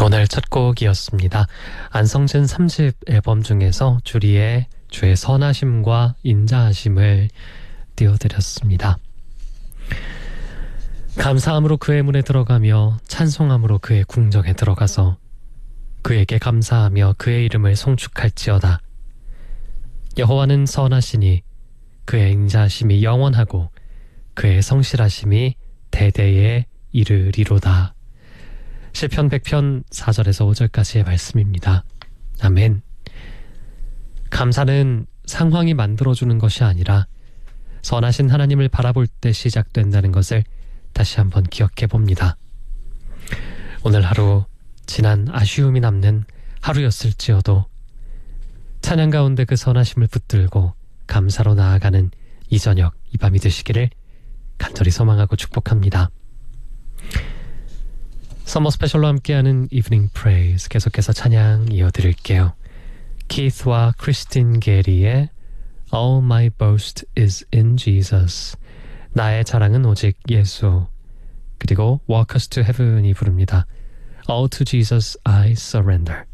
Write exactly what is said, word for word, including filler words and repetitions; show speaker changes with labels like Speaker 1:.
Speaker 1: 오늘 첫 곡이었습니다. 안성진 삼 집 앨범 중에서 주리의 주의 선하심과 인자하심을 띄워드렸습니다. 감사함으로 그의 문에 들어가며 찬송함으로 그의 궁정에 들어가서 그에게 감사하며 그의 이름을 송축할지어다. 여호와는 선하시니 그의 인자하심이 영원하고 그의 성실하심이 대대에 이르리로다. 시편 백 편 사 절에서 오 절까지의 말씀입니다. 아멘. 감사는 상황이 만들어주는 것이 아니라 선하신 하나님을 바라볼 때 시작된다는 것을 다시 한번 기억해 봅니다. 오늘 하루 지난 아쉬움이 남는 하루였을지어도 찬양 가운데 그 선하심을 붙들고 감사로 나아가는 이 저녁, 이 밤이 되시기를 간절히 소망하고 축복합니다. 서머 스페셜로 함께하는 이브닝 프레이즈, 계속해서 찬양 이어드릴게요. 키스와 크리스틴 게리의 All my boast is in Jesus, 나의 자랑은 오직 예수, 그리고 Walk us to heaven이 부릅니다. All to Jesus I surrender.